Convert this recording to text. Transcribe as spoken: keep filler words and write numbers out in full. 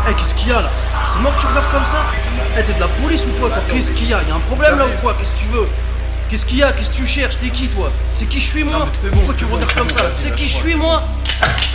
Eh, qu'est-ce qu'il y a là? C'est moi que tu regardes comme ça? Eh, t'es de la police ou quoi, toi? Qu'est-ce qu'il y a? Y'a un problème là ou quoi? Qu'est-ce que tu veux? Qu'est-ce qu'il y a? Qu'est-ce que tu cherches? T'es qui toi? C'est qui je suis moi? Non, mais c'est bon, Pourquoi tu c'est me bon, regardes c'est comme bon, ça? vas-y, C'est qui je lâche-moi. suis moi?